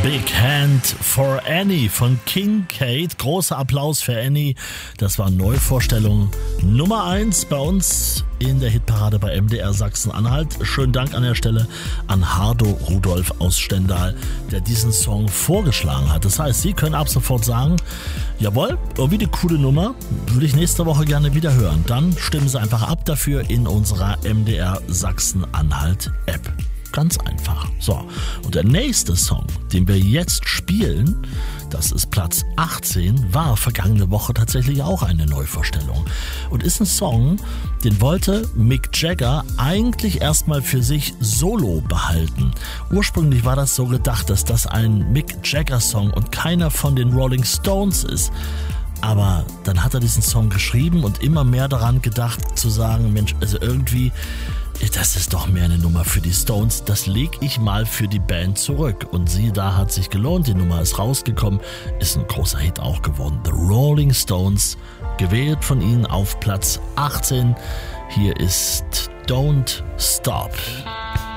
Big Hand for Annie von King Kate. Großer Applaus für Annie. Das war Neuvorstellung Nummer 1 bei uns in der Hitparade bei MDR Sachsen-Anhalt. Schönen Dank an der Stelle an Hardo Rudolf aus Stendal, der diesen Song vorgeschlagen hat. Das heißt, Sie können ab sofort sagen, jawohl, irgendwie eine coole Nummer, würde ich nächste Woche gerne wieder hören. Dann stimmen Sie einfach ab dafür in unserer MDR Sachsen-Anhalt App. Ganz einfach. So, und der nächste Song, den wir jetzt spielen, das ist Platz 18, war vergangene Woche tatsächlich auch eine Neuvorstellung. Und ist ein Song, den wollte Mick Jagger eigentlich erstmal für sich solo behalten. Ursprünglich war das so gedacht, dass das ein Mick Jagger-Song und keiner von den Rolling Stones ist. Aber dann hat er diesen Song geschrieben und immer mehr daran gedacht zu sagen, Mensch, also irgendwie, das ist doch mehr eine Nummer für die Stones, das leg ich mal für die Band zurück. Und siehe da, hat sich gelohnt, die Nummer ist rausgekommen, ist ein großer Hit auch geworden. The Rolling Stones, gewählt von ihnen auf Platz 18. Hier ist Don't Stop.